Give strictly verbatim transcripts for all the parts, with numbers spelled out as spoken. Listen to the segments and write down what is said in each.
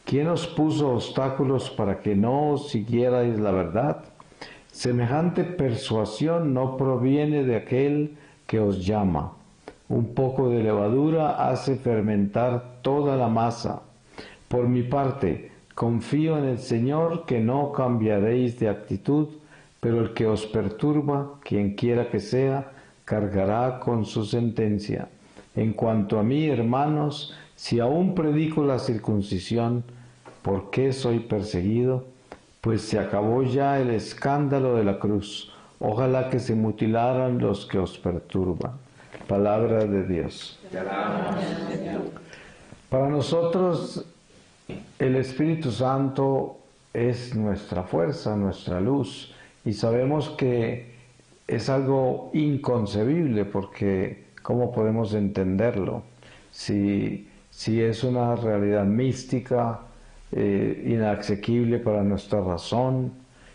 ¿Quién os puso obstáculos para que no siguierais la verdad? Semejante persuasión no proviene de aquel que os llama. Un poco de levadura hace fermentar toda la masa. Por mi parte, confío en el Señor que no cambiaréis de actitud, pero el que os perturba, quien quiera que sea, cargará con su sentencia. En cuanto a mí, hermanos, si aún predico la circuncisión, ¿por qué soy perseguido? Pues se acabó ya el escándalo de la cruz. Ojalá que se mutilaran los que os perturban. Palabra de Dios. Para nosotros, el Espíritu Santo es nuestra fuerza, nuestra luz, y sabemos que es algo inconcebible, porque ¿cómo podemos entenderlo? Si, si es una realidad mística, eh, inaccesible para nuestra razón,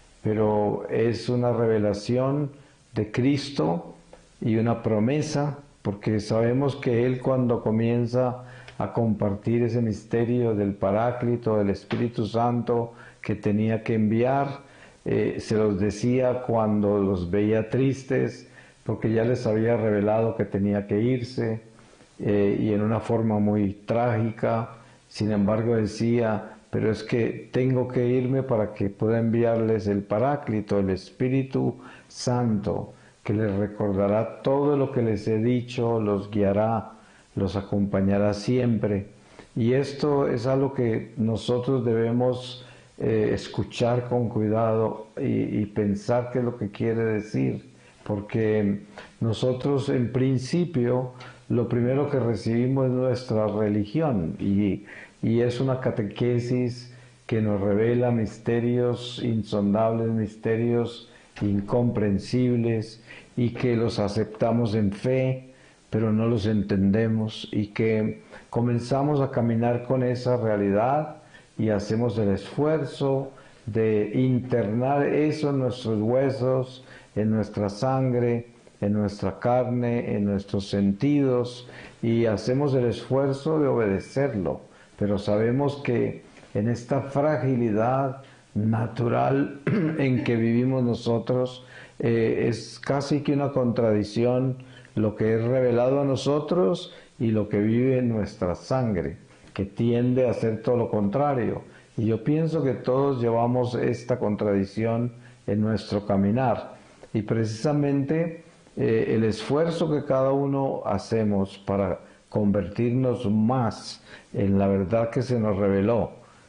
pero es una revelación de Cristo y una promesa, porque sabemos que Él, cuando comienza a compartir ese misterio del Paráclito, del Espíritu Santo que tenía que enviar, eh, se los decía cuando los veía tristes, porque ya les había revelado que tenía que irse, eh, y en una forma muy trágica. Sin embargo decía, pero es que tengo que irme para que pueda enviarles el Paráclito, el Espíritu Santo, que les recordará todo lo que les he dicho, los guiará, los acompañará siempre. Y esto es algo que nosotros debemos eh, escuchar con cuidado y, y pensar qué es lo que quiere decir, porque nosotros en principio lo primero que recibimos es nuestra religión, y, y es una catequesis que nos revela misterios insondables, misterios incomprensibles, y que los aceptamos en fe, pero no los entendemos, y que comenzamos a caminar con esa realidad y hacemos el esfuerzo de internar eso en nuestros huesos, en nuestra sangre, en nuestra carne, en nuestros sentidos, y hacemos el esfuerzo de obedecerlo, pero sabemos que en esta fragilidad natural en que vivimos nosotros, eh, es casi que una contradicción lo que es revelado a nosotros y lo que vive en nuestra sangre, que tiende a hacer todo lo contrario. Y yo pienso que todos llevamos esta contradicción en nuestro caminar, y precisamente eh, el esfuerzo que cada uno hacemos para convertirnos más en la verdad que se nos reveló,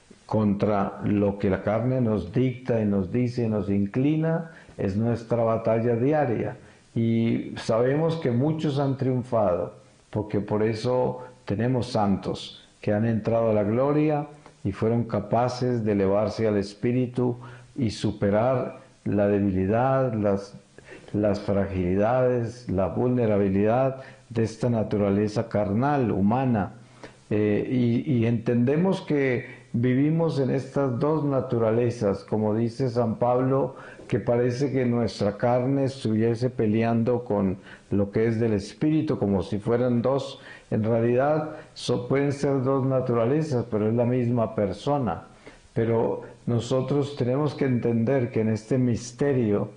contra lo que la carne nos dicta y nos dice y nos inclina, es nuestra batalla diaria. Y sabemos que muchos han triunfado, porque por eso tenemos santos que han entrado a la gloria y fueron capaces de elevarse al Espíritu y superar la debilidad, las, las fragilidades, la vulnerabilidad de esta naturaleza carnal, humana. Eh, y, y entendemos que vivimos en estas dos naturalezas, como dice San Pablo, que parece que nuestra carne estuviese peleando con lo que es del Espíritu, como si fueran dos. En realidad so, pueden ser dos naturalezas, pero es la misma persona. Pero nosotros tenemos que entender que en este misterio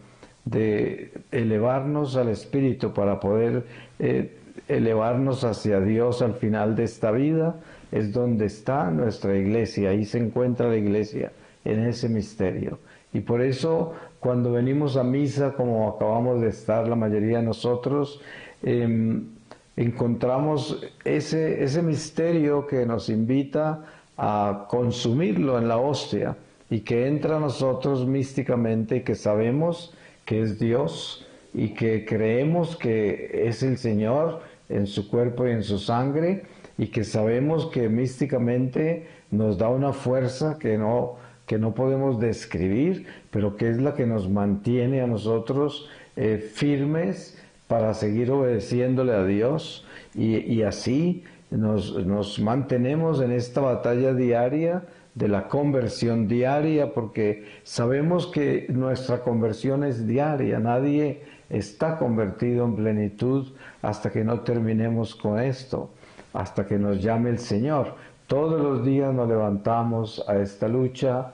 de elevarnos al Espíritu para poder eh, elevarnos hacia Dios al final de esta vida, es donde está nuestra iglesia. Ahí se encuentra la iglesia, en ese misterio. Y por eso, cuando venimos a misa, como acabamos de estar la mayoría de nosotros, eh, encontramos ese, ese misterio que nos invita a consumirlo en la hostia, y que entra a nosotros místicamente, y que sabemos que es Dios, y que creemos que es el Señor en su cuerpo y en su sangre, y que sabemos que místicamente nos da una fuerza que no, que no podemos describir, pero que es la que nos mantiene a nosotros eh, firmes para seguir obedeciéndole a Dios, y, y así nos, nos mantenemos en esta batalla diaria de la conversión diaria, porque sabemos que nuestra conversión es diaria. Nadie está convertido en plenitud hasta que no terminemos con esto, hasta que nos llame el Señor. Todos los días nos levantamos a esta lucha